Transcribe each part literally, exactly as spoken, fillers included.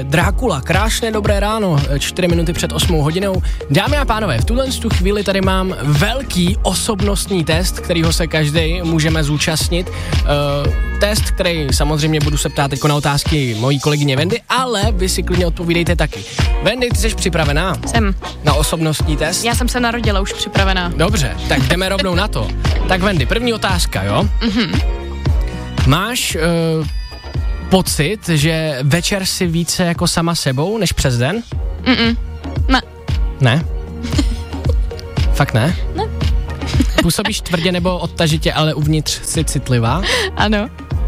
Drákula, krásné dobré ráno, čtyři minuty před osmou hodinou. Dámy a pánové, v tuhle tu chvíli tady mám velký osobnostní test, kterýho se každý můžeme zúčastnit. Uh, test, který samozřejmě budu se ptát teď na otázky mojí kolegyně Wendy, ale vy si klidně odpovídejte taky. Wendy, ty jsi připravená? Jsem. Na osobnostní test? Já jsem se narodila už připravená. Dobře, tak jdeme rovnou na to. Tak Wendy, první otázka, jo? Mhm. Máš... Uh, pocit, že večer si více jako sama sebou, než přes den? Mm-mm. Ne. Ne? Fakt ne? Ne. Působíš tvrdě nebo odtažitě, ale uvnitř si citlivá? Ano.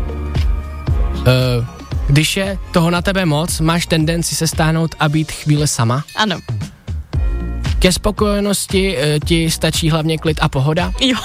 Uh, když je toho na tebe moc, máš tendenci se stáhnout a být chvíli sama? Ano. Ke spokojenosti uh, ti stačí hlavně klid a pohoda? Jo.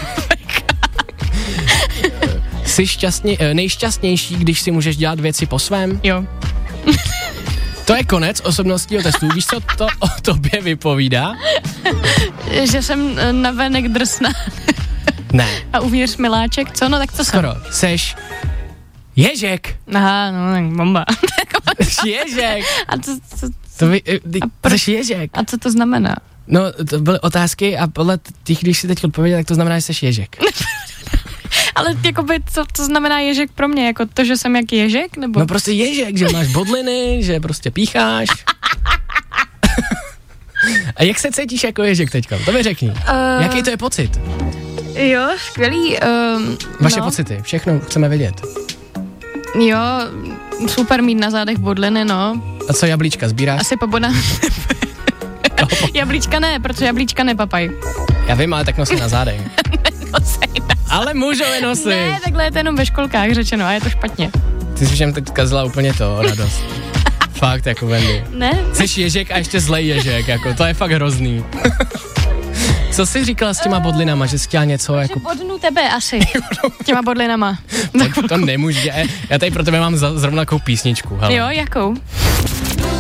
Jsi šťastně, nejšťastnější, když si můžeš dělat věci po svém? Jo. To je konec osobnostního testu. Víš, co to o tobě vypovídá? Že jsem navenek drsná. Ne. A uvnitř miláček, co? No tak to Skoro. Jsem. Seš ježek. Aha, no tak bomba. Ježek. A to, to, to vy, ty, pro... jsi ježek. A co to znamená? No, to byly otázky a podle těch, když si teď odpověděl, tak to znamená, že jsi ježek. Ale jakoby, co to znamená ježek pro mě? Jako to, že jsem jak ježek? Nebo? No prostě ježek, že máš bodliny, že prostě pícháš. A jak se cítíš jako ježek teďka? To mi řekni. Uh, Jaký to je pocit? Jo, skvělý. Um, Vaše no. pocity, všechno chceme vědět. Jo, super mít na zádech bodliny, no. A co jablíčka, sbíráš? Asi pobodám. Jablíčka ne, protože jablíčka nepapaj. Já vím, ale tak nosím na zádech. Nenosej na Ale můžu je nosit. Ne, takhle je to jenom ve školkách řečeno a je to špatně. Ty jsi všem teď kazila úplně to, radost. Fakt, jako Wendy. Ne? Jsi ježek a ještě zlej ježek, jako to je fakt hrozný. Co jsi říkala s těma bodlinama, že jsi chtěla něco že jako... bodnu tebe asi, těma bodlinama. To, to nemůžu, já tady pro tebe mám za, zrovna takovou písničku. Hele. Jo, jakou?